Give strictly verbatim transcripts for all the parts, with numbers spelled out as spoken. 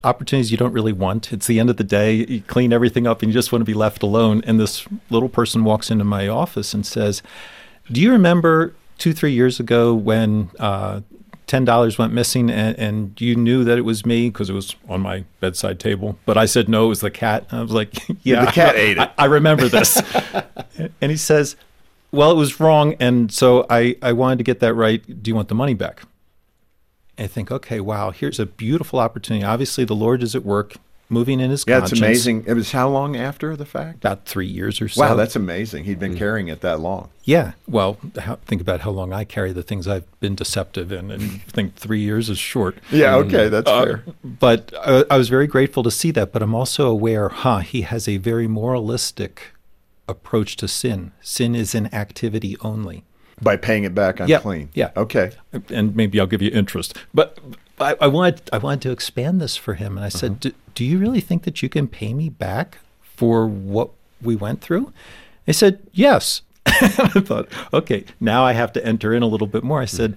opportunities you don't really want. It's the end of the day. You clean everything up and you just want to be left alone. And this little person walks into my office and says, do you remember two, three years ago when uh, ten dollars went missing and, and you knew that it was me because it was on my bedside table? But I said, no, it was the cat. And I was like, yeah, the cat ate it. I, I remember this. And he says, well, it was wrong. And so I, I wanted to get that right. Do you want the money back? And I think, okay, wow, here's a beautiful opportunity. Obviously, the Lord is at work, moving in his yeah, conscience. it's amazing. It was how long after the fact? About three years or so. Wow, that's amazing. He'd been mm. carrying it that long. Yeah. Well, how, think about how long I carry the things I've been deceptive in, and I think three years is short. Yeah, okay, that's uh, fair. But uh, I was very grateful to see that, but I'm also aware, huh, he has a very moralistic approach to sin. Sin is an activity only. By paying it back, I'm yeah, clean. Yeah. Okay. And maybe I'll give you interest. But I, I wanted I wanted to expand this for him. And I said, uh-huh. do you really think that you can pay me back for what we went through? He said, yes. I thought, okay, now I have to enter in a little bit more. I said,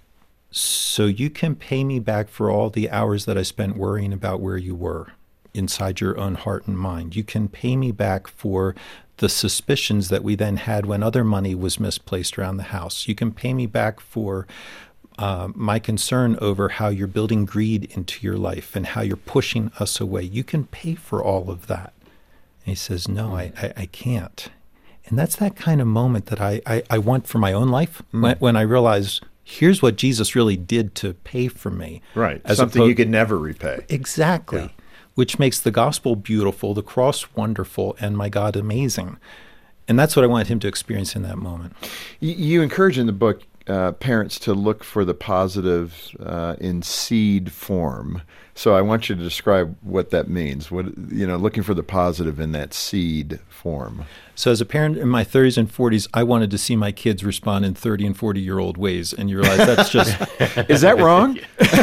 so you can pay me back for all the hours that I spent worrying about where you were inside your own heart and mind. You can pay me back for the suspicions that we then had when other money was misplaced around the house. You can pay me back for uh, my concern over how you're building greed into your life and how you're pushing us away. You can pay for all of that. And he says, no, I, I, I can't. And that's that kind of moment that I, I, I want for my own life mm. when, when I realize here's what Jesus really did to pay for me. Right, something opposed- you could never repay. Exactly. Yeah. Which makes the gospel beautiful, the cross wonderful, and my God amazing. And that's what I wanted him to experience in that moment. You, you encourage in the book uh, parents to look for the positive uh, in seed form. So I want you to describe what that means. What you know, looking for the positive in that seed form. So as a parent in my thirties and forties, I wanted to see my kids respond in thirty and forty-year-old ways. And you realize that's just... Is that wrong?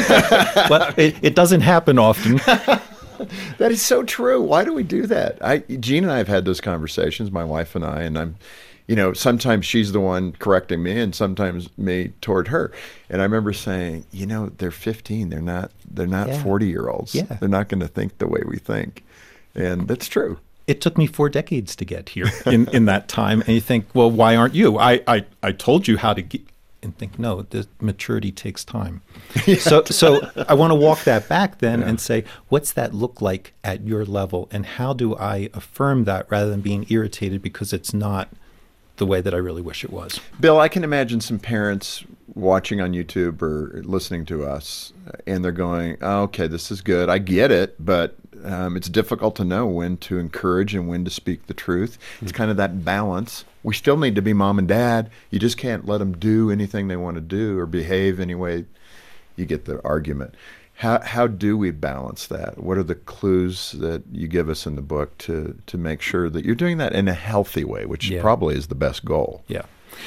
Well, it, it doesn't happen often. That is so true. Why do we do that? I, Jean and I have had those conversations, my wife and I, and I'm, you know, sometimes she's the one correcting me and sometimes me toward her. And I remember saying, you know, they're fifteen. They're not, they're not yeah. forty-year-olds. Yeah. They're not going to think the way we think. And that's true. It took me four decades to get here in, in that time. And you think, well, why aren't you? I, I, I told you how to get... And think, no, the maturity takes time. yeah, so so I want to walk that back then yeah. and say, what's that look like at your level? And how do I affirm that rather than being irritated because it's not the way that I really wish it was? Bill, I can imagine some parents watching on YouTube or listening to us, and they're going, oh, okay, this is good. I get it, but um, it's difficult to know when to encourage and when to speak the truth. Mm-hmm. It's kind of that balance. We still need to be mom and dad. You just can't let them do anything they want to do or behave any way. You get the argument. How how do we balance that? What are the clues that you give us in the book to to make sure that you're doing that in a healthy way, which yeah. probably is the best goal? Yeah.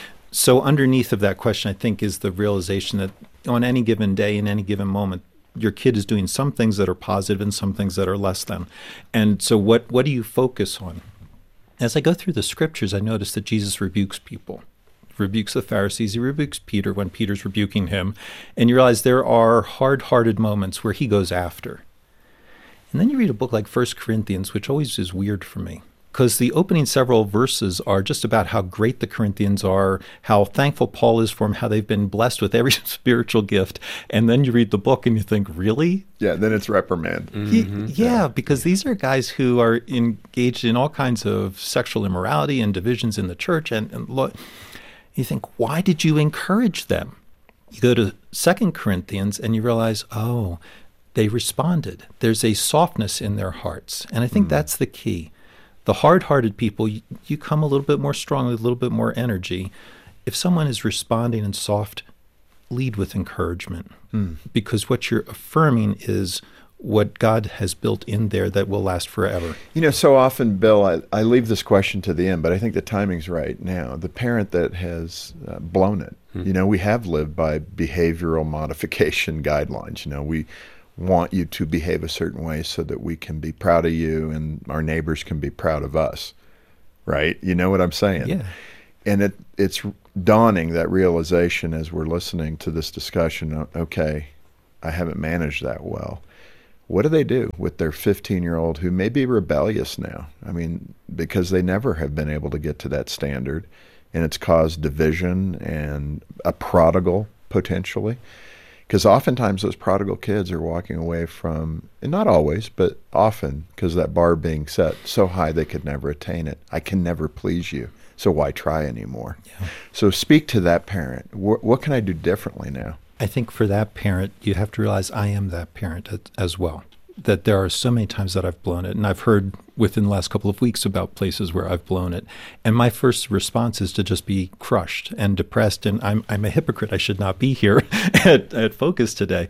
So underneath of that question, I think, is the realization that on any given day, in any given moment, your kid is doing some things that are positive and some things that are less than. And so what, what do you focus on? As I go through the scriptures, I notice that Jesus rebukes people. He rebukes the Pharisees. He rebukes Peter when Peter's rebuking him. And you realize there are hard-hearted moments where he goes after. And then you read a book like First Corinthians, which always is weird for me, because the opening several verses are just about how great the Corinthians are, how thankful Paul is for them, how they've been blessed with every spiritual gift. And then you read the book and you think, really? Yeah, then it's reprimand. Mm-hmm. Yeah, yeah, because these are guys who are engaged in all kinds of sexual immorality and divisions in the church. And, and look, you think, why did you encourage them? You go to Second Corinthians and you realize, oh, they responded. There's a softness in their hearts. And I think mm. that's the key. The hard-hearted people, you, you come a little bit more strongly, a little bit more energy. If someone is responding and soft, lead with encouragement. Mm. Because what you're affirming is what God has built in there that will last forever. You know, so often, Bill, I, I leave this question to the end, but I think the timing's right now. The parent that has uh, blown it, mm. you know, we have lived by behavioral modification guidelines. You know, we want you to behave a certain way so that we can be proud of you and our neighbors can be proud of us, right? You know what I'm saying? Yeah. And it it's dawning, that realization as we're listening to this discussion, okay, I haven't managed that well. what do they do with their fifteen-year-old who may be rebellious now? I mean, because they never have been able to get to that standard, and it's caused division and a prodigal potentially. Because oftentimes those prodigal kids are walking away from, and not always, but often, because that bar being set so high they could never attain it. I can never please you, so why try anymore? Yeah. So speak to that parent. Wh- what can I do differently now? I think for that parent, you have to realize I am that parent as well, that there are so many times that I've blown it. And I've heard within the last couple of weeks about places where I've blown it. And my first response is to just be crushed and depressed. And I'm I'm a hypocrite. I should not be here at, at Focus today.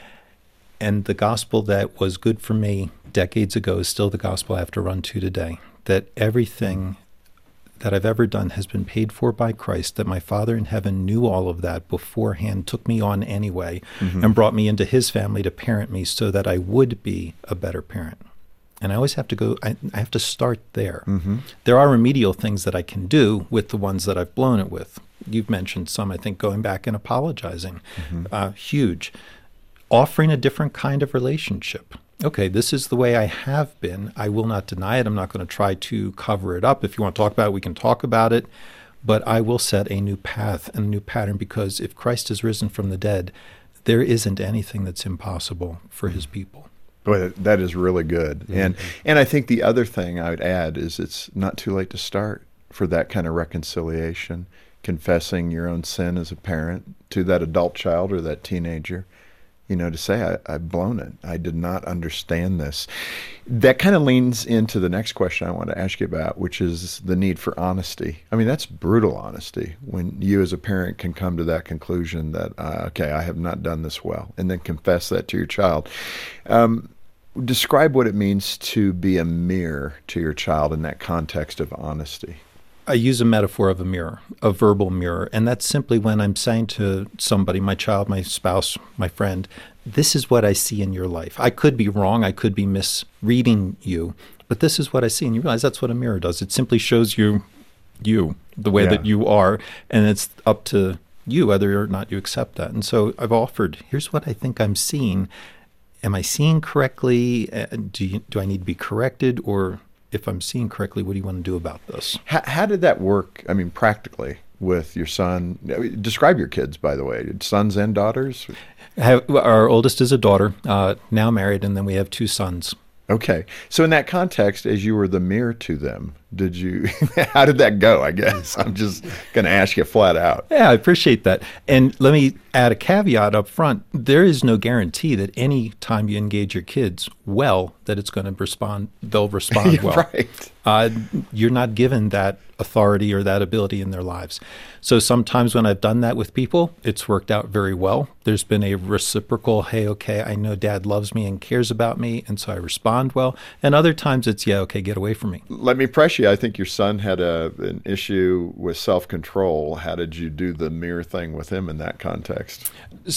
And the gospel that was good for me decades ago is still the gospel I have to run to today, that everything that I've ever done has been paid for by Christ, that my Father in heaven knew all of that beforehand, took me on anyway, mm-hmm. and brought me into his family to parent me so that I would be a better parent. And I always have to go, I, I have to start there. Mm-hmm. There are remedial things that I can do with the ones that I've blown it with. You've mentioned some, I think, going back and apologizing. Mm-hmm. Uh, huge. Offering a different kind of relationship. Okay, this is the way I have been. I will not deny it. I'm not going to try to cover it up. If you want to talk about it, we can talk about it. But I will set a new path and a new pattern, because if Christ is risen from the dead, there isn't anything that's impossible for his people. Boy, that is really good. Mm-hmm. And and I think the other thing I would add is it's not too late to start for that kind of reconciliation, confessing your own sin as a parent to that adult child or that teenager. You know, to say, I, I've blown it. I did not understand this. That kind of leans into the next question I want to ask you about, which is the need for honesty. I mean, that's brutal honesty when you as a parent can come to that conclusion that, uh, okay, I have not done this well, and then confess that to your child. Um, describe what it means to be a mirror to your child in that context of honesty. I use a metaphor of a mirror, a verbal mirror, and that's simply when I'm saying to somebody, my child, my spouse, my friend, this is what I see in your life. I could be wrong, I could be misreading you, but this is what I see. And you realize that's what a mirror does. It simply shows you you, the way yeah. that you are, and it's up to you whether or not you accept that. And so I've offered, here's what I think I'm seeing. Am I seeing correctly? Do you, do I need to be corrected? Or if I'm seeing correctly, what do you want to do about this? How, how did that work, I mean, practically with your son? Describe your kids, by the way, sons and daughters? Have, our oldest is a daughter, uh, now married, and then we have two sons. Okay. So in that context, as you were the mirror to them, did you, how did that go, I guess? I'm just going to ask you flat out. Yeah, I appreciate that. And let me add a caveat up front. There is no guarantee that any time you engage your kids well, that it's going to respond, they'll respond well. Right. Uh, you're not given that authority or that ability in their lives. So sometimes when I've done that with people, it's worked out very well. There's been a reciprocal, hey, okay, I know Dad loves me and cares about me, and so I respond well. And other times it's, yeah, okay, get away from me. Let me press you. I think your son had a an issue with self-control. How did you do the mirror thing with him in that context?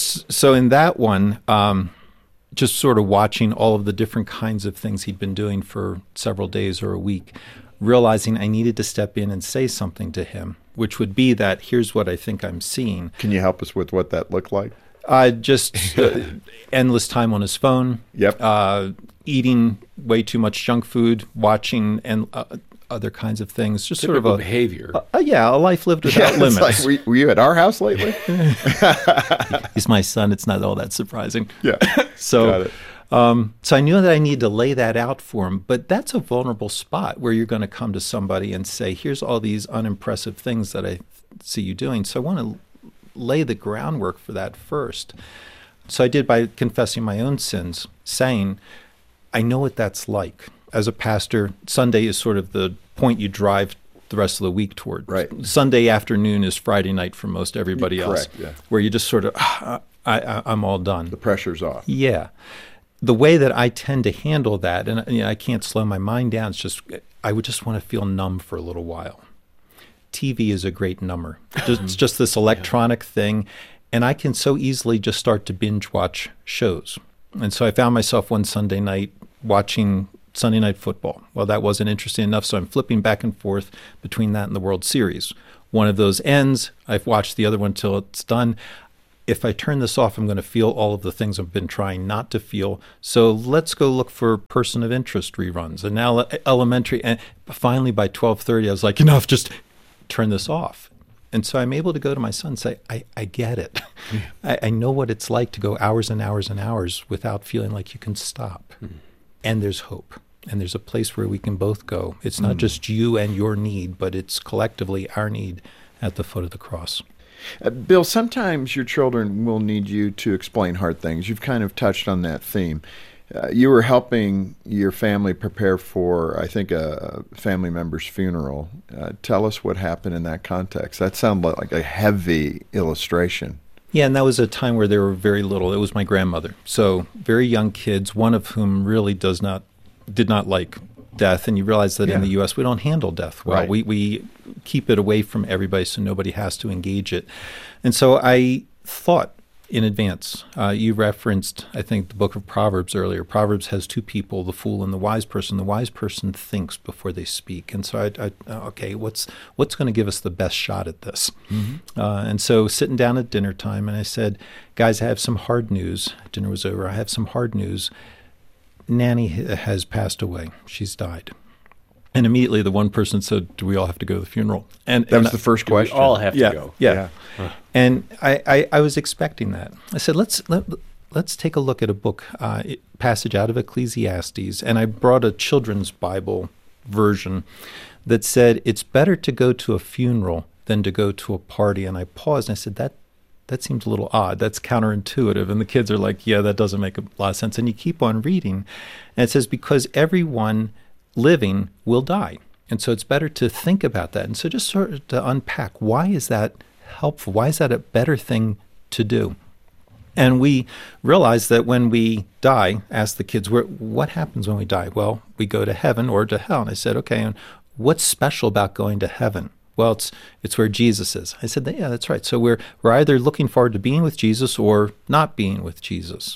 So in that one, um, just sort of watching all of the different kinds of things he'd been doing for several days or a week, realizing I needed to step in and say something to him, which would be that, here's what I think I'm seeing. Can you help us with what that looked like? Uh, just uh, endless time on his phone. Yep. Uh, eating way too much junk food, watching and uh, other kinds of things. Just Typical sort of a behavior. Uh, uh, yeah, a life lived without yeah, limits. Like, were, were you at our house lately? He's my son. It's not all that surprising. Yeah. so. Got it. Um, so I knew that I needed to lay that out for him, but that's a vulnerable spot where you're going to come to somebody and say, here's all these unimpressive things that I see you doing. So I want to lay the groundwork for that first. So I did by confessing my own sins, saying, I know what that's like. As a pastor, Sunday is sort of the point you drive the rest of the week toward. Right. Sunday afternoon is Friday night for most everybody Correct, else, yeah. where you just sort of, ah, I, I, I'm all done. The pressure's off. Yeah. The way that I tend to handle that, and you know, I can't slow my mind down, it's just, I would just want to feel numb for a little while. T V is a great number. It's just this electronic thing, and I can so easily just start to binge watch shows. And so I found myself one Sunday night watching Sunday Night Football. Well, that wasn't interesting enough, so I'm flipping back and forth between that and the World Series. One of those ends, I've watched the other one till it's done. if I turn this off, I'm going to feel all of the things I've been trying not to feel. So let's go look for Person of Interest reruns. And now elementary, and finally by twelve thirty, I was like, enough, just turn this off. And so I'm able to go to my son and say, I, I get it. Mm. I, I know what it's like to go hours and hours and hours without feeling like you can stop. Mm. And there's hope. And there's a place where we can both go. It's not mm. just you and your need, but it's collectively our need at the foot of the cross. Uh, Bill, sometimes your children will need you to explain hard things. You've kind of touched on that theme. Uh, you were helping your family prepare for, I think, a family member's funeral. Uh, tell us what happened in that context. That sounded like a heavy illustration. Yeah, and that was a time where they were very little. It was my grandmother. So very young kids, one of whom really does not, did not like death. And you realize that yeah. in the U S we don't handle death well. Right. We, we keep it away from everybody so nobody has to engage it. And so I thought in advance. Uh, you referenced, I think, the book of Proverbs earlier. Proverbs has two people, the fool and the wise person. The wise person thinks before they speak. And so I, I okay, what's what's going to give us the best shot at this? Mm-hmm. Uh, and so sitting down at dinner time, and I said, guys, I have some hard news. Dinner was over. I have some hard news. Nanny has passed away. She's died. And immediately the one person said, do we all have to go to the funeral? And that was and the first do question. We all have to yeah, go. Yeah. yeah. Huh. And I, I, I was expecting that. I said, let's let, let's take a look at a book, uh, passage out of Ecclesiastes. And I brought a children's Bible version that said, it's better to go to a funeral than to go to a party. And I paused and I said, that that seems a little odd. That's counterintuitive. And the kids are like, yeah, that doesn't make a lot of sense. And you keep on reading. And it says, because everyone living will die. And so it's better to think about that. And so just sort of to unpack, why is that helpful? Why is that a better thing to do? And we realized that when we die, ask the kids, what happens when we die? Well, we go to heaven or to hell. And I said, okay, and what's special about going to heaven? Well, it's it's where Jesus is. I said, yeah, that's right. So we're we're either looking forward to being with Jesus or not being with Jesus.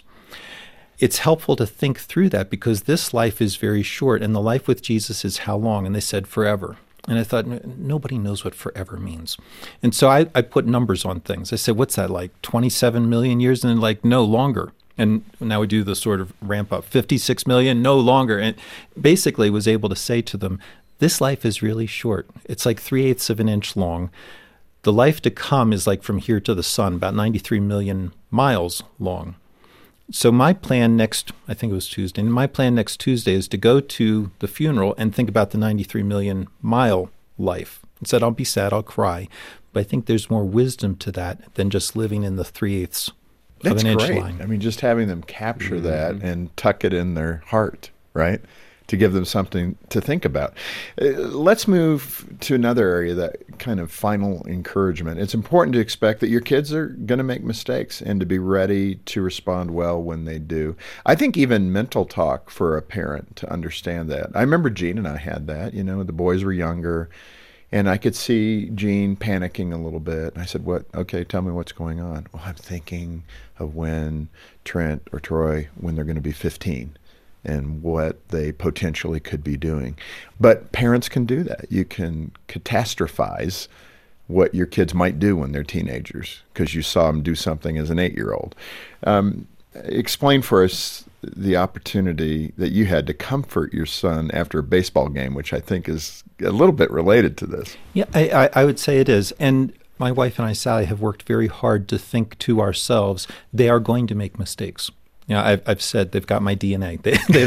It's helpful to think through that because this life is very short, and the life with Jesus is how long? And they said forever. And I thought, nobody knows what forever means. And so I, I put numbers on things. I said, what's that, like twenty-seven million years? And then like, no, longer. And now we do the sort of ramp up, fifty-six million, no longer. And basically was able to say to them, this life is really short. It's like three-eighths of an inch long. The life to come is like from here to the sun, about ninety-three million miles long. So my plan next, I think it was Tuesday, and my plan next Tuesday is to go to the funeral and think about the ninety-three million mile life. I said, I'll be sad, I'll cry, but I think there's more wisdom to that than just living in the three-eighths of That's an inch great. line. I mean, just having them capture Mm-hmm. that and tuck it in their heart, right? To give them something to think about. Uh, let's move to another area, that kind of final encouragement. It's important to expect that your kids are going to make mistakes and to be ready to respond well when they do. I think even mental talk for a parent to understand that. I remember Gene and I had that. You know, the boys were younger, and I could see Gene panicking a little bit. I said, "What? Okay, tell me what's going on." Well, I'm thinking of when Trent or Troy, when they're going to be fifteen. And what they potentially could be doing. But parents can do that. You can catastrophize what your kids might do when they're teenagers because you saw them do something as an eight-year-old. Um, explain for us the opportunity that you had to comfort your son after a baseball game, which I think is a little bit related to this. Yeah, I, I, I would say it is. And my wife and I, Sally, have worked very hard to think to ourselves, they are going to make mistakes. You know, I've, I've said they've got my D N A. They, they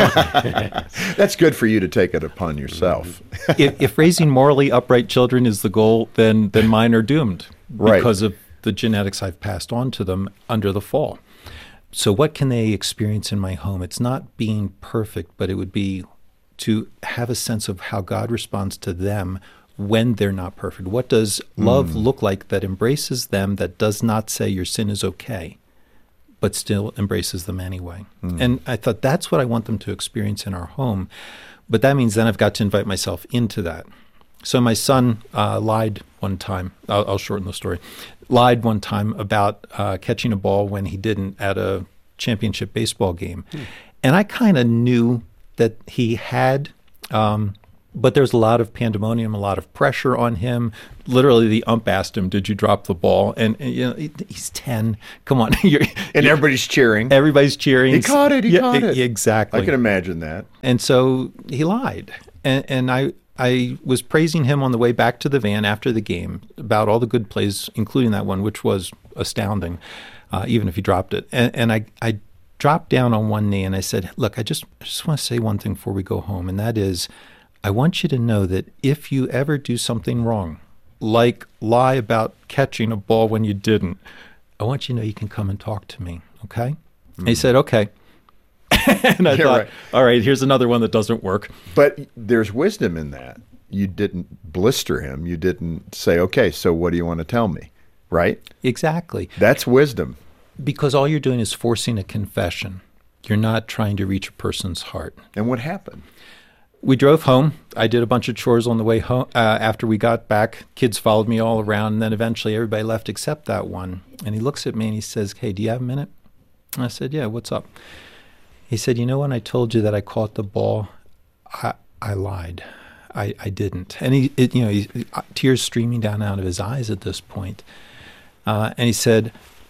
That's good for you to take it upon yourself. if, if raising morally upright children is the goal, then then mine are doomed Right. because of the genetics I've passed on to them under the fall. So what can they experience in my home? It's not being perfect, but it would be to have a sense of how God responds to them when they're not perfect. What does love mm. look like that embraces them, that does not say your sin is okay, but still embraces them anyway? Mm. And I thought that's what I want them to experience in our home. But that means then I've got to invite myself into that. So my son uh, lied one time. I'll, I'll shorten the story. Lied one time about uh, catching a ball when he didn't at a championship baseball game. Mm. And I kind of knew that he had um, But there's a lot of pandemonium, a lot of pressure on him. Literally, the ump asked him, "Did you drop the ball?" And, and you know, he's ten. Come on, you're, and you're, everybody's cheering. Everybody's cheering. He caught it. He yeah, caught it. Exactly. I can imagine that. And so he lied, and, and I I was praising him on the way back to the van after the game about all the good plays, including that one, which was astounding, uh, even if he dropped it. And, and I I dropped down on one knee and I said, "Look, I just I just want to say one thing before we go home, and that is, I want you to know that if you ever do something wrong, like lie about catching a ball when you didn't, I want you to know you can come and talk to me, okay?" Mm-hmm. And he said, "Okay." And I yeah, thought, right. all right, here's another one that doesn't work. But there's wisdom in that. You didn't blister him. You didn't say, "Okay, so what do you want to tell me?" Right? Exactly. That's wisdom. Because all you're doing is forcing a confession. You're not trying to reach a person's heart. And what happened? We drove home. I did a bunch of chores on the way home. Uh, after we got back, kids followed me all around, and then eventually everybody left except that one. And he looks at me and he says, "Hey, do you have a minute?" And I said, "Yeah, what's up?" He said, "You know, when I told you that I caught the ball, I, I lied. I, I didn't." And he, it, you know, he, tears streaming down out of his eyes at this point. Uh, and he said,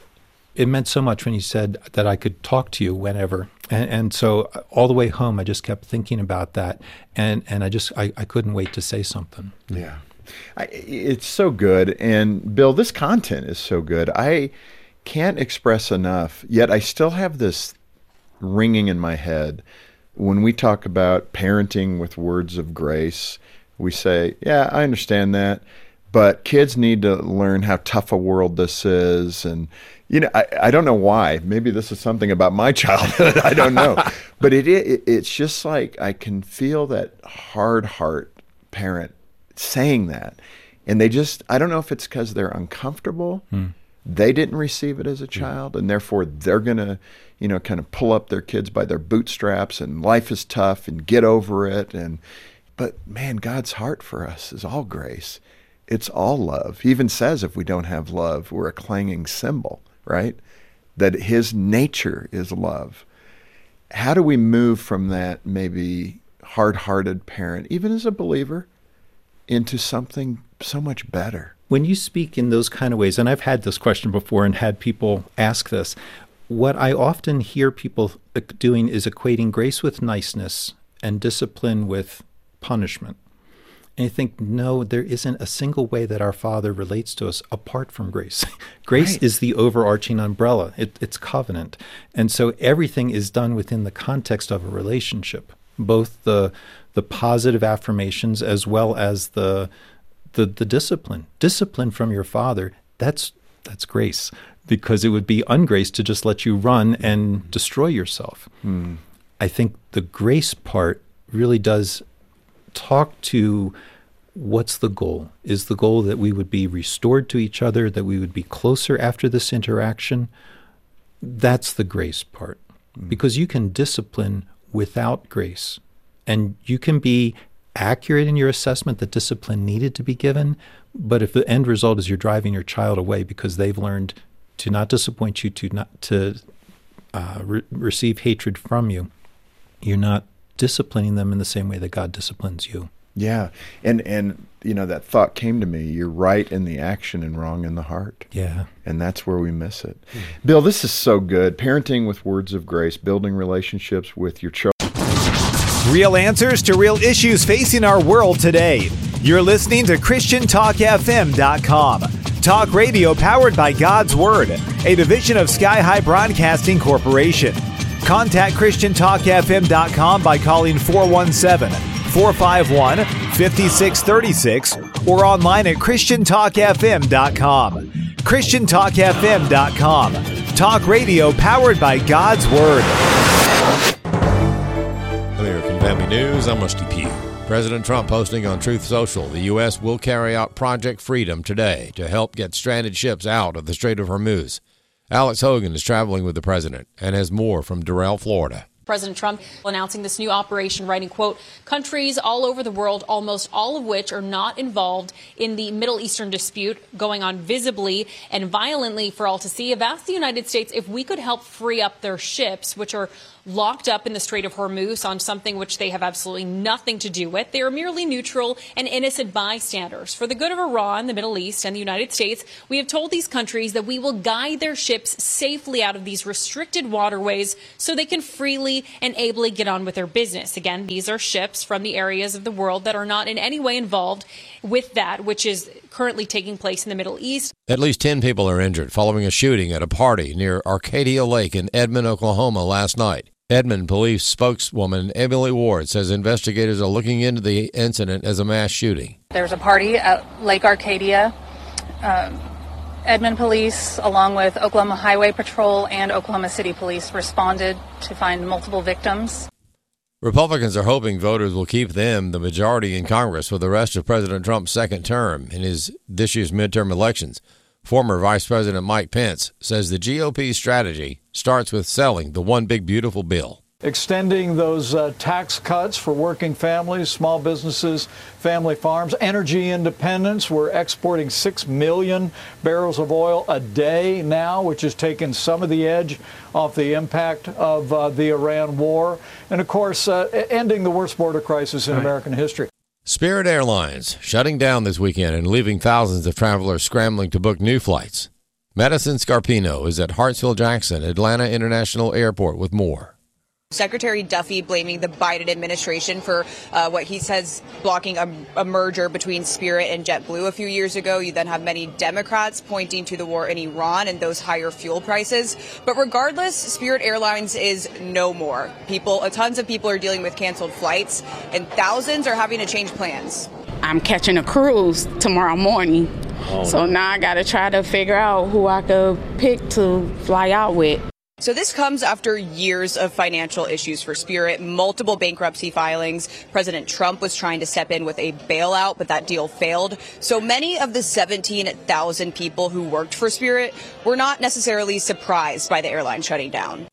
"It meant so much when you said that I could talk to you whenever." And, and so all the way home, I just kept thinking about that, and, and I just I, I couldn't wait to say something. Yeah, I, it's so good. And Bill, this content is so good. I can't express enough. Yet I still have this ringing in my head when we talk about parenting with words of grace. We say, "Yeah, I understand that, but kids need to learn how tough a world this is." And you know, I, I don't know why. Maybe this is something about my childhood. I don't know. But it, it it's just like I can feel that hard heart parent saying that. And they just, I don't know if it's because they're uncomfortable. Mm. They didn't receive it as a child, mm. and therefore they're going to, you know, kind of pull up their kids by their bootstraps, and life is tough and get over it. And but man, God's heart for us is all grace. It's all love. He even says if we don't have love, we're a clanging cymbal. Right? That his nature is love. How do we move from that maybe hard-hearted parent, even as a believer, into something so much better? When you speak in those kind of ways, and I've had this question before and had people ask this, what I often hear people doing is equating grace with niceness and discipline with punishment. And you think, no, there isn't a single way that our Father relates to us apart from grace. Grace right. is the overarching umbrella. It, it's covenant. And so everything is done within the context of a relationship, both the the positive affirmations as well as the the, the discipline. Discipline from your Father, that's that's grace, because it would be ungrace to just let you run and destroy yourself. Mm. I think the grace part really does talk to what's the goal. Is the goal that we would be restored to each other, that we would be closer after this interaction? That's the grace part. Mm. Because you can discipline without grace. And you can be accurate in your assessment that discipline needed to be given, but if the end result is you're driving your child away because they've learned to not disappoint you, to not to uh, re- receive hatred from you, you're not disciplining them in the same way that God disciplines you. Yeah. And, and you know, that thought came to me. You're right in the action and wrong in the heart. Yeah. And that's where we miss it. Mm-hmm. Bill, this is so good. Parenting with words of grace, building relationships with your children. Real answers to real issues facing our world today. You're listening to Christian Talk F M dot com. Talk radio powered by God's Word, a division of Sky High Broadcasting Corporation. Contact Christian Talk F M dot com by calling four one seven, four five one, five six three six or online at Christian Talk F M dot com. Christian Talk F M dot com. Talk radio powered by God's Word. American Family News, I'm Rusty Pugh. President Trump posting on Truth Social, the U S will carry out Project Freedom today to help get stranded ships out of the Strait of Hormuz. Alex Hogan is traveling with the president and has more from Doral, Florida. President Trump announcing this new operation, writing, quote, countries all over the world, almost all of which are not involved in the Middle Eastern dispute going on visibly and violently for all to see, have asked the United States if we could help free up their ships, which are locked up in the Strait of Hormuz on something which they have absolutely nothing to do with. They are merely neutral and innocent bystanders. For the good of Iran, the Middle East, and the United States, we have told these countries that we will guide their ships safely out of these restricted waterways so they can freely and ably get on with their business. Again, these are ships from the areas of the world that are not in any way involved with that, which is currently taking place in the Middle East. At least ten people are injured following a shooting at a party near Arcadia Lake in Edmond, Oklahoma last night. Edmond police spokeswoman Emily Ward says investigators are looking into the incident as a mass shooting. There's a party at Lake Arcadia. Um, Edmond police, along with Oklahoma Highway Patrol and Oklahoma City Police, responded to find multiple victims. Republicans are hoping voters will keep them the majority in Congress for the rest of President Trump's second term in his this year's midterm elections. Former Vice President Mike Pence says the G O P strategy starts with selling the One Big Beautiful Bill. Extending those uh, tax cuts for working families, small businesses, family farms, energy independence. We're exporting six million barrels of oil a day now, which has taken some of the edge off the impact of uh, the Iran war. And, of course, uh, ending the worst border crisis in right. American history. Spirit Airlines shutting down this weekend and leaving thousands of travelers scrambling to book new flights. Madison Scarpino is at Hartsfield-Jackson Atlanta International Airport with more. Secretary Duffy blaming the Biden administration for uh, what he says blocking a, a merger between Spirit and JetBlue a few years ago. You then have many Democrats pointing to the war in Iran and those higher fuel prices. But regardless, Spirit Airlines is no more. People, uh, tons of people are dealing with canceled flights, and thousands are having to change plans. I'm catching a cruise tomorrow morning, oh. so now I got to try to figure out who I could pick to fly out with. So this comes after years of financial issues for Spirit, multiple bankruptcy filings. President Trump was trying to step in with a bailout, but that deal failed. So many of the seventeen thousand people who worked for Spirit were not necessarily surprised by the airline shutting down.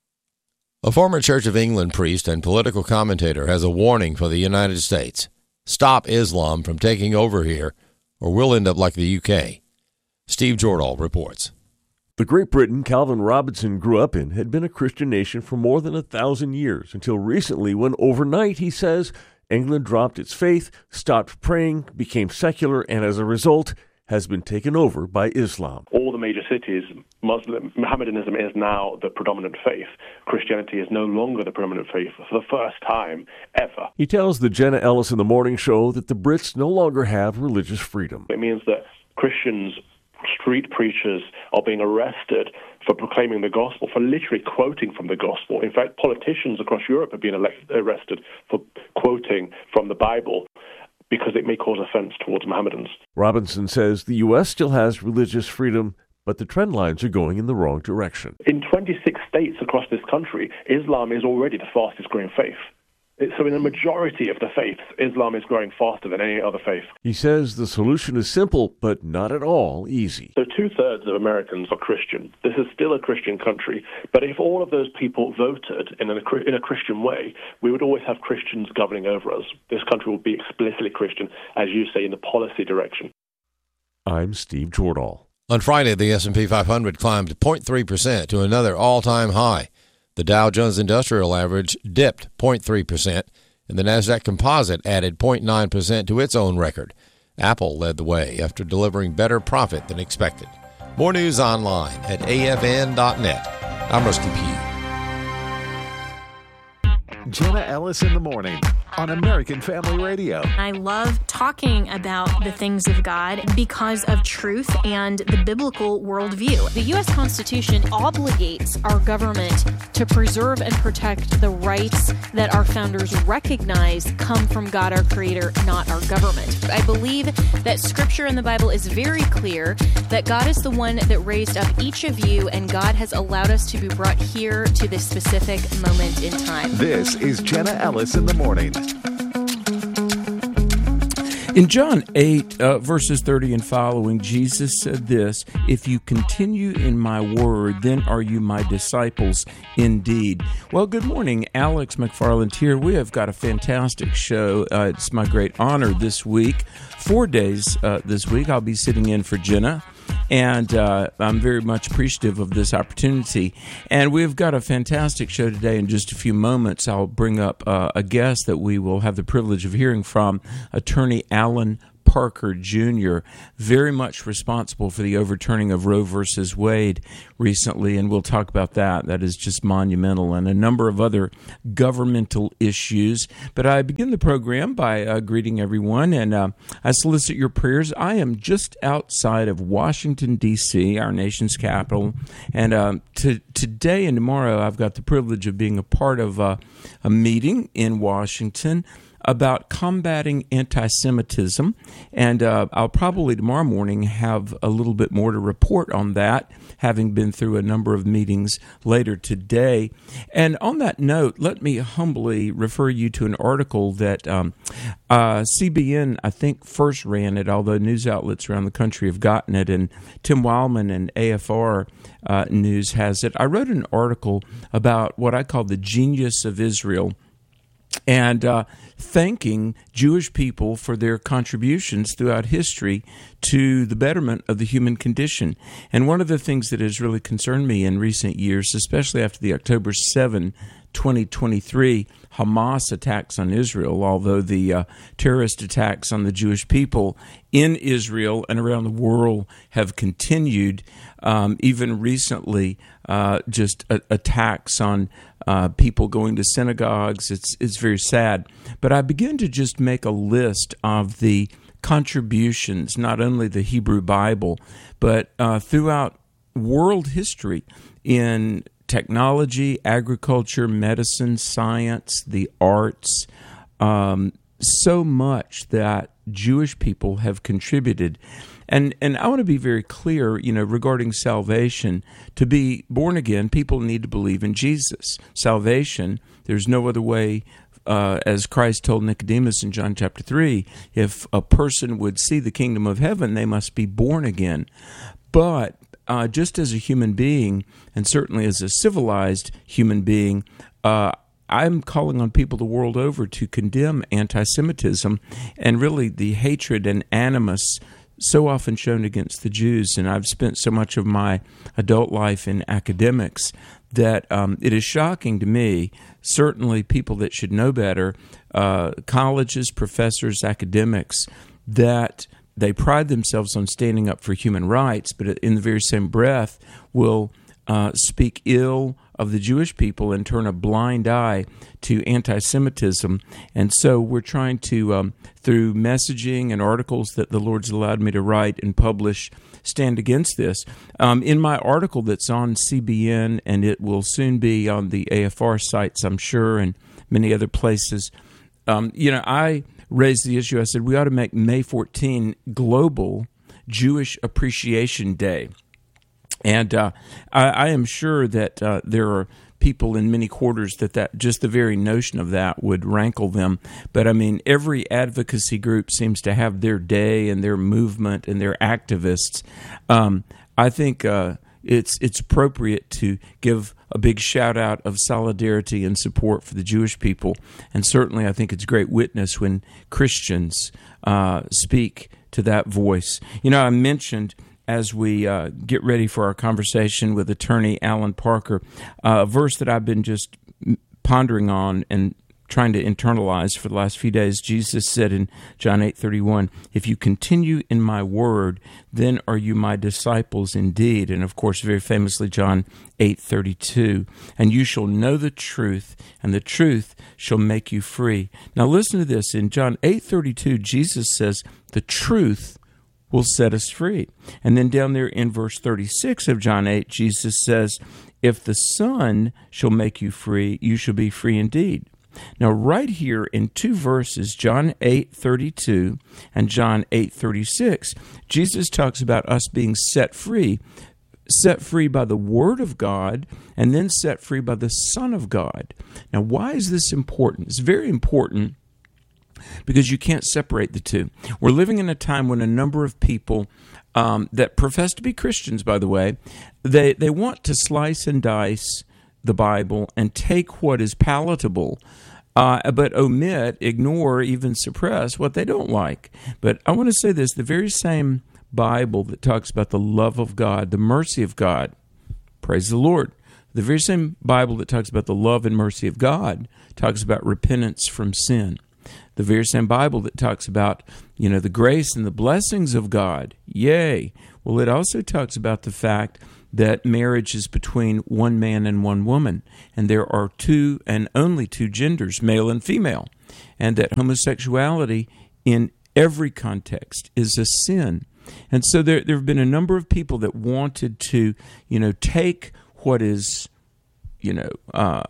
A former Church of England priest and political commentator has a warning for the United States. Stop Islam from taking over here, or we'll end up like the U K. Steve Jordahl reports. The Great Britain Calvin Robinson grew up in had been a Christian nation for more than a thousand years, until recently when overnight, he says, England dropped its faith, stopped praying, became secular, and as a result, has been taken over by Islam. All the major cities, Muslim, Mohammedanism is now the predominant faith. Christianity is no longer the predominant faith for the first time ever. He tells the Jenna Ellis in the Morning Show that the Brits no longer have religious freedom. It means that Christians, street preachers, are being arrested for proclaiming the gospel, for literally quoting from the gospel. In fact, politicians across Europe have been elect- arrested for quoting from the Bible because it may cause offense towards Mohammedans. Robinson says the U S still has religious freedom, but the trend lines are going in the wrong direction. In twenty-six states across this country, Islam is already the fastest growing faith. So in the majority of the faiths, Islam is growing faster than any other faith. He says the solution is simple, but not at all easy. So two-thirds of Americans are Christian. This is still a Christian country. But if all of those people voted in a, in a Christian way, we would always have Christians governing over us. This country will be explicitly Christian, as you say, in the policy direction. I'm Steve Jordahl. On Friday, the S and P five hundred climbed zero point three percent to another all-time high. The Dow Jones Industrial Average dipped zero point three percent, and the Nasdaq Composite added zero point nine percent to its own record. Apple led the way after delivering better profit than expected. More news online at A F N dot net. I'm Rusty Pugh. Jenna Ellis in the Morning on American Family Radio. I love talking about the things of God because of truth and the biblical worldview. The U S Constitution obligates our government to preserve and protect the rights that our founders recognize come from God, our Creator, not our government. I believe that Scripture in the Bible is very clear that God is the one that raised up each of you, and God has allowed us to be brought here to this specific moment in time. This is Jenna Ellis in the Morning. In John eight, uh, verses thirty and following, Jesus said this, "If you continue in my word, then are you my disciples indeed." Well, good morning. Alex McFarland here. We have got a fantastic show. Uh, it's my great honor this week. Four days uh, this week, I'll be sitting in for Jenna. And uh, I'm very much appreciative of this opportunity. And we've got a fantastic show today. In just a few moments, I'll bring up uh, a guest that we will have the privilege of hearing from, Attorney Alan Parker Junior, very much responsible for the overturning of Roe versus Wade recently, and we'll talk about that. That is just monumental, and a number of other governmental issues. But I begin the program by uh, greeting everyone, and uh, I solicit your prayers. I am just outside of Washington, D C, our nation's capital, and uh, to, today and tomorrow I've got the privilege of being a part of uh, a meeting in Washington about combating anti-Semitism, and uh, I'll probably tomorrow morning have a little bit more to report on that, having been through a number of meetings later today. And on that note, let me humbly refer you to an article that um, uh, C B N, I think, first ran it, although news outlets around the country have gotten it, and Tim Wildman and A F R uh, News has it. I wrote an article about what I call the genius of Israel, and uh, thanking Jewish people for their contributions throughout history to the betterment of the human condition. And one of the things that has really concerned me in recent years, especially after the October seventh, twenty twenty-three Hamas attacks on Israel, although the uh, terrorist attacks on the Jewish people in Israel and around the world have continued, um, even recently, uh, just a- attacks on uh, people going to synagogues. It's it's very sad. But I begin to just make a list of the contributions, not only the Hebrew Bible, but uh, throughout world history in technology, agriculture, medicine, science, the arts, um, so much that Jewish people have contributed. And and I want to be very clear, you know, regarding salvation. To be born again, people need to believe in Jesus. Salvation, there's no other way, uh, as Christ told Nicodemus in John chapter three, if a person would see the kingdom of heaven, they must be born again. But uh, just as a human being, and certainly as a civilized human being, uh, I'm calling on people the world over to condemn anti-Semitism and really the hatred and animus so often shown against the Jews. And I've spent so much of my adult life in academics that um, it is shocking to me, certainly people that should know better, uh, colleges, professors, academics, that they pride themselves on standing up for human rights, but in the very same breath will uh, speak ill of the Jewish people and turn a blind eye to anti-Semitism. And so we're trying to, um, through messaging and articles that the Lord's allowed me to write and publish, stand against this. Um, in my article that's on C B N, and it will soon be on the A F R sites, I'm sure, and many other places, um, you know, I raised the issue. I said we ought to make May fourteenth Global Jewish Appreciation Day. And uh, I, I am sure that uh, there are people in many quarters that, that just the very notion of that would rankle them. But, I mean, every advocacy group seems to have their day and their movement and their activists. Um, I think uh, it's it's appropriate to give a big shout-out of solidarity and support for the Jewish people. And certainly I think it's great witness when Christians uh, speak to that voice. You know, I mentioned, as we uh, get ready for our conversation with attorney Alan Parker, uh, a verse that I've been just pondering on and trying to internalize for the last few days. Jesus said in John eight thirty-one, "If you continue in my word, then are you my disciples indeed." And of course, very famously, John eight thirty-two, "And you shall know the truth, and the truth shall make you free." Now listen to this. In John eight thirty-two, Jesus says, the truth will set us free. And then down there in verse thirty-six of John eight, Jesus says, "If the Son shall make you free, you shall be free indeed." Now, right here in two verses, John eight thirty-two and John eight thirty-six, Jesus talks about us being set free, set free by the Word of God, and then set free by the Son of God. Now, why is this important? It's very important because you can't separate the two. We're living in a time when a number of people um, that profess to be Christians, by the way, they, they want to slice and dice the Bible and take what is palatable, uh, but omit, ignore, even suppress what they don't like. But I want to say this, the very same Bible that talks about the love of God, the mercy of God, praise the Lord, the very same Bible that talks about the love and mercy of God talks about repentance from sin. The very same Bible that talks about, you know, the grace and the blessings of God, yay. Well, it also talks about the fact that marriage is between one man and one woman, and there are two and only two genders, male and female, and that homosexuality in every context is a sin. And so there, there have been a number of people that wanted to, you know, take what is, you know, uh,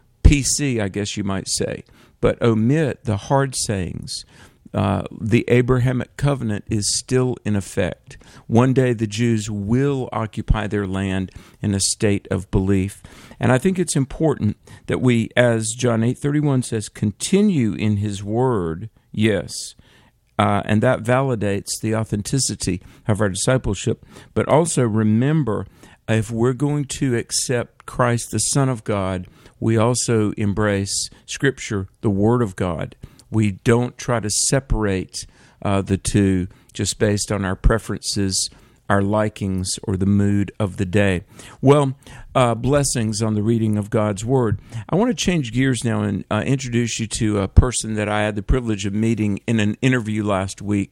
P C, I guess you might say, but omit the hard sayings. Uh, the Abrahamic covenant is still in effect. One day the Jews will occupy their land in a state of belief. And I think it's important that we, as John eight thirty-one says, continue in his word, yes, uh, and that validates the authenticity of our discipleship. But also remember, if we're going to accept Christ, the Son of God, we also embrace Scripture, the Word of God. We don't try to separate uh, the two just based on our preferences, our likings, or the mood of the day. Well, uh, blessings on the reading of God's Word. I want to change gears now and uh, introduce you to a person that I had the privilege of meeting in an interview last week.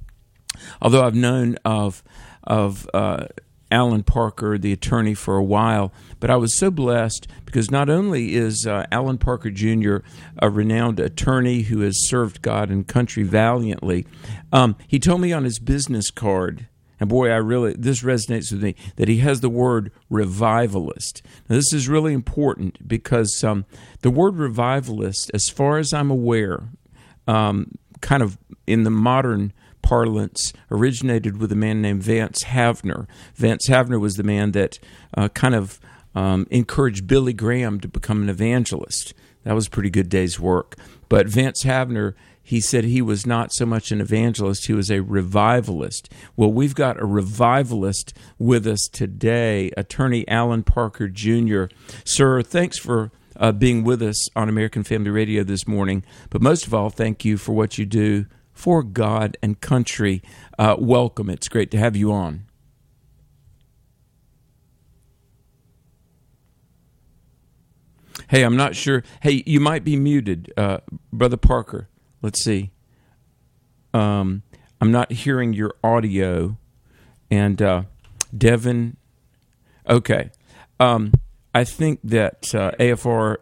Although I've known of of uh, Alan Parker, the attorney, for a while, but I was so blessed because not only is uh, Alan Parker Junior a renowned attorney who has served God and country valiantly, um, he told me on his business card, and boy, I really this resonates with me, that he has the word revivalist. Now, this is really important because um, the word revivalist, as far as I'm aware, um, kind of in the modern parlance, originated with a man named Vance Havner. Vance Havner was the man that uh, kind of um, encouraged Billy Graham to become an evangelist. That was a pretty good day's work. But Vance Havner, he said he was not so much an evangelist, he was a revivalist. Well, we've got a revivalist with us today, Attorney Alan Parker Junior Sir, thanks for uh, being with us on American Family Radio this morning. But most of all, thank you for what you do for God and country. Uh, welcome. It's great to have you on. Hey, I'm not sure. Hey, you might be muted, uh, Brother Parker. Let's see. Um, I'm not hearing your audio. And uh, Devin, okay. Um, I think that uh, A F R,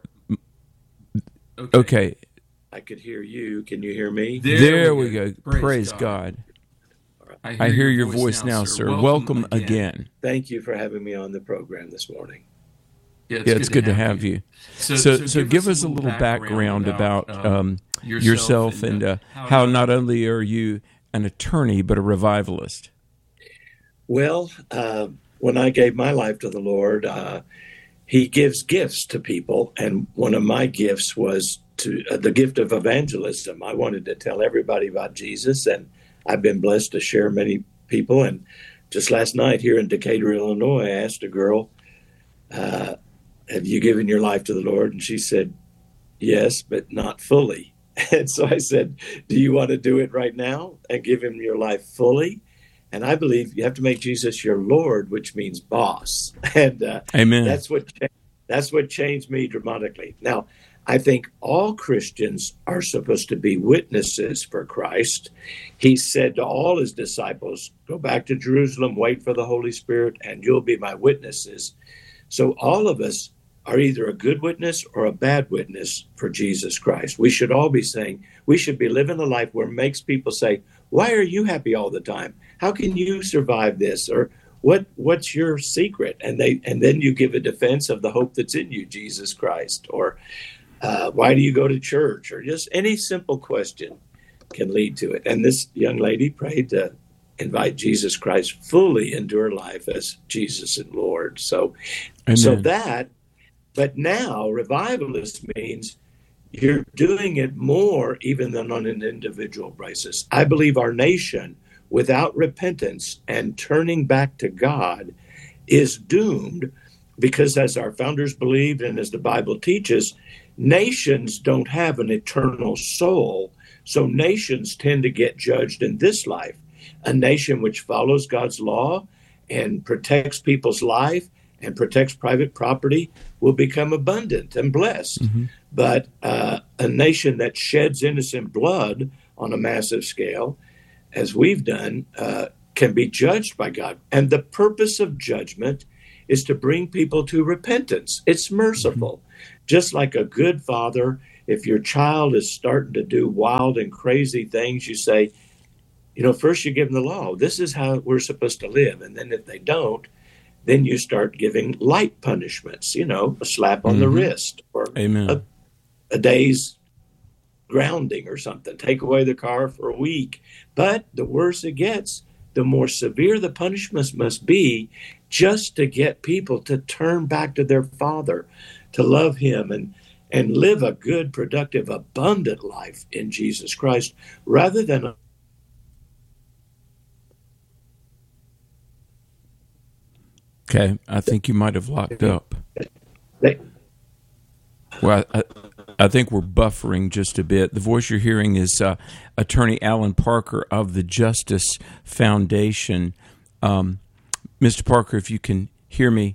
okay. okay. I could hear you. Can you hear me? There, there we go. go. Praise, Praise God. God. I hear, I hear your, your voice, voice now, sir. Welcome, Welcome again. again. Thank you for having me on the program this morning. Yeah, it's, yeah, it's good, good to have you. you. So, so, so, so give us a little background, background about, about um, yourself, yourself and, uh, how, how not only are you an attorney, but a revivalist. Well, uh, when I gave my life to the Lord, uh, He gives gifts to people, and one of my gifts was to uh, the gift of evangelism. I wanted to tell everybody about Jesus, and I've been blessed to share many people. And just last night here in Decatur, Illinois, I asked a girl, uh, have you given your life to the Lord? And she said, yes, but not fully. And so I said, do you want to do it right now and give him your life fully? And I believe you have to make Jesus your Lord, which means boss. And uh, Amen. That's what that's what changed me dramatically. Now, I think all Christians are supposed to be witnesses for Christ. He said to all his disciples, go back to Jerusalem, wait for the Holy Spirit, and you'll be my witnesses. So all of us are either a good witness or a bad witness for Jesus Christ. We should all be saying, we should be living a life where it makes people say, why are you happy all the time? How can you survive this? Or what what's your secret? And they and then you give a defense of the hope that's in you, Jesus Christ. Or uh, why do you go to church? Or just any simple question can lead to it. And this young lady prayed to invite Jesus Christ fully into her life as Jesus and Lord. So, Amen. so that, but now revivalist means you're doing it more even than on an individual basis. I believe our nation, without repentance and turning back to God, is doomed because, as our founders believed and as the Bible teaches, nations don't have an eternal soul. So nations tend to get judged in this life. A nation which follows God's law and protects people's life and protects private property will become abundant and blessed. Mm-hmm. But uh, a nation that sheds innocent blood on a massive scale, as we've done, uh, can be judged by God. And the purpose of judgment is to bring people to repentance. It's merciful. Mm-hmm. Just like a good father, if your child is starting to do wild and crazy things, you say, you know, first you give them the law. This is how we're supposed to live. And then if they don't, then you start giving light punishments, you know, a slap on mm-hmm. the wrist or Amen. A, a day's grounding or something. Take away the car for a week. But the worse it gets, the more severe the punishments must be, just to get people to turn back to their Father, to love Him and and live a good, productive, abundant life in Jesus Christ, rather than a Okay, I think you might have locked up. Well, I, I think we're buffering just a bit. The voice you're hearing is uh, Attorney Alan Parker of the Justice Foundation. Um, Mister Parker, if you can hear me,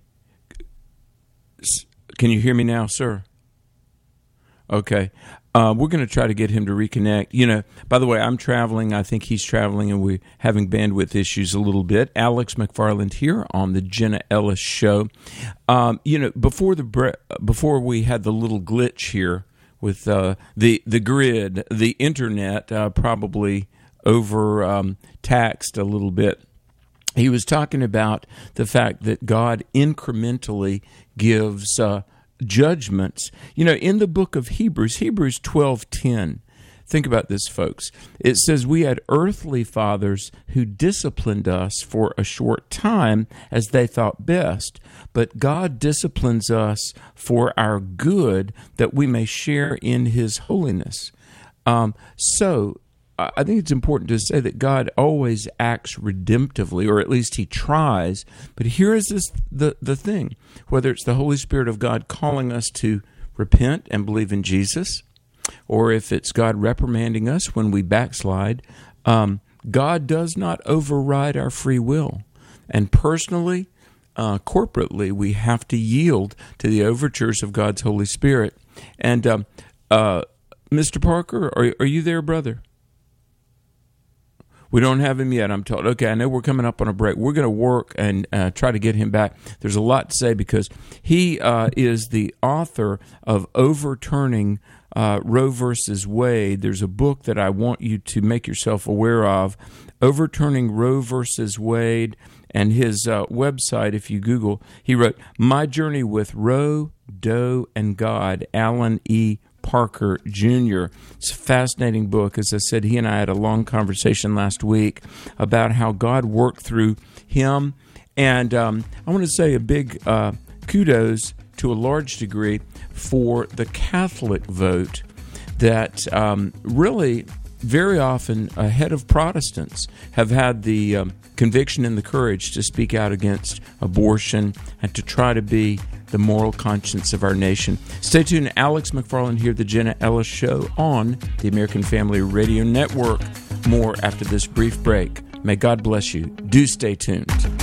can you hear me now, sir? Okay. Uh, we're going to try to get him to reconnect. You know, by the way, I'm traveling. I think he's traveling, and we're having bandwidth issues a little bit. Alex McFarland here on the Jenna Ellis Show. Um, you know, before the before we had the little glitch here with uh, the the grid, the internet uh, probably over um, taxed a little bit. He was talking about the fact that God incrementally gives Uh, judgments. You know, in the book of Hebrews, Hebrews twelve ten, think about this, folks. It says, we had earthly fathers who disciplined us for a short time as they thought best, but God disciplines us for our good, that we may share in His holiness. Um, so, I think it's important to say that God always acts redemptively, or at least He tries. But here is this, the, the thing, whether it's the Holy Spirit of God calling us to repent and believe in Jesus, or if it's God reprimanding us when we backslide, um, God does not override our free will. And personally, uh, corporately, we have to yield to the overtures of God's Holy Spirit. And um, uh, Mister Parker, are, are you there, brother? We don't have him yet, I'm told. Okay, I know we're coming up on a break. We're going to work and uh, try to get him back. There's a lot to say because he uh, is the author of Overturning uh, Roe versus Wade. There's a book that I want you to make yourself aware of, Overturning Roe versus Wade, and his uh, website, if you Google, he wrote, My Journey with Roe, Doe, and God, Alan E. Parker Junior It's a fascinating book. As I said, he and I had a long conversation last week about how God worked through him. And um, I want to say a big uh, kudos to a large degree for the Catholic vote that um, really very often ahead of Protestants have had the um, conviction and the courage to speak out against abortion and to try to be the moral conscience of our nation. Stay tuned. Alex McFarland here, the Jenna Ellis Show on the American Family Radio Network. More after this brief break. May God bless you. Do stay tuned.